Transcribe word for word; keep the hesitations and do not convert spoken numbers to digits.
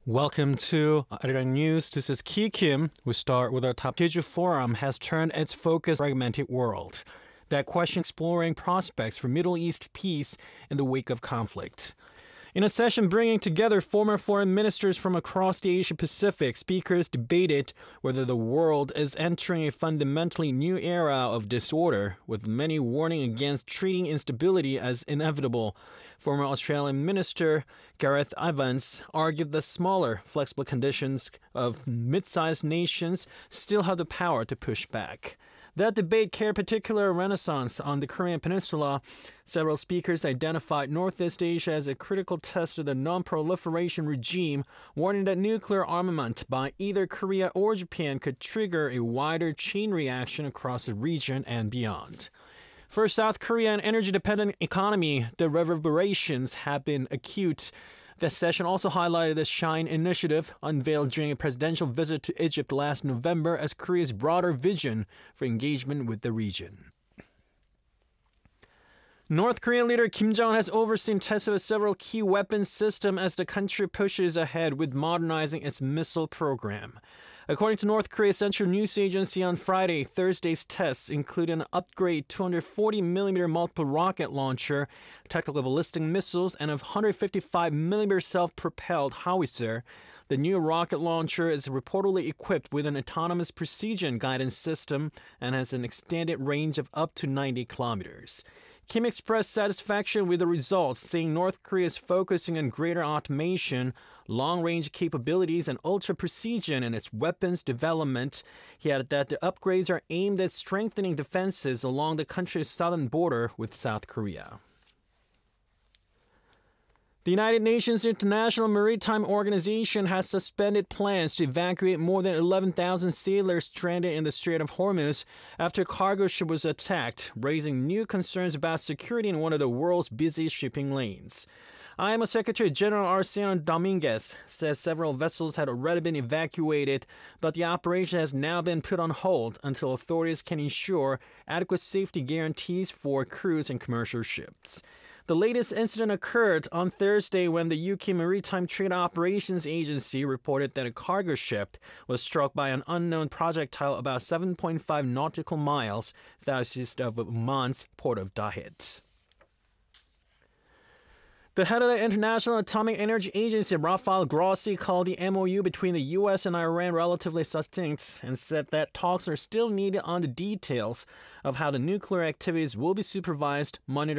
Welcome to Arirang News. This is Ki Kim. We start with our top. Jeju Forum has turned its focus on the fragmented world. That question exploring prospects for Middle East peace in the wake of conflict. In a session bringing together former foreign ministers from across the Asia-Pacific, speakers debated whether the world is entering a fundamentally new era of disorder, with many warning against treating instability as inevitable. Former Australian Minister Gareth Evans argued that smaller, flexible conditions of mid-sized nations still have the power to push back. That debate carried particular renaissance on the Korean Peninsula. Several speakers identified Northeast Asia as a critical test of the non-proliferation regime, warning that nuclear armament by either Korea or Japan could trigger a wider chain reaction across the region and beyond. For South Korea, an energy-dependent economy, the reverberations have been acute. The session also highlighted the SHINE initiative, unveiled during a presidential visit to Egypt last November, as Korea's broader vision for engagement with the region. North Korean leader Kim Jong-un has overseen tests of several key weapons systems as the country pushes ahead with modernizing its missile program. According to North Korea's Central News Agency on Friday, Thursday's tests include an upgrade two hundred forty millimeter multiple rocket launcher, tactical ballistic missiles, and a one hundred fifty-five millimeter self-propelled howitzer. The new rocket launcher is reportedly equipped with an autonomous precision guidance system and has an extended range of up to ninety kilometers. Kim expressed satisfaction with the results, saying North Korea is focusing on greater automation, long-range capabilities, and ultra-precision in its weapons development. He added that the upgrades are aimed at strengthening defenses along the country's southern border with South Korea. The United Nations International Maritime Organization has suspended plans to evacuate more than eleven thousand sailors stranded in the Strait of Hormuz after a cargo ship was attacked, raising new concerns about security in one of the world's busiest shipping lanes. I M O Secretary General Arsenio Dominguez says several vessels had already been evacuated, but the operation has now been put on hold until authorities can ensure adequate safety guarantees for crews and commercial ships. The latest incident occurred on Thursday when the U K Maritime Trade Operations Agency reported that a cargo ship was struck by an unknown projectile about seven point five nautical miles southeast of Oman's port of Dahit. The head of the International Atomic Energy Agency, Rafael Grossi, called the M O U between the U S and Iran relatively succinct and said that talks are still needed on the details of how the nuclear activities will be supervised, monitored,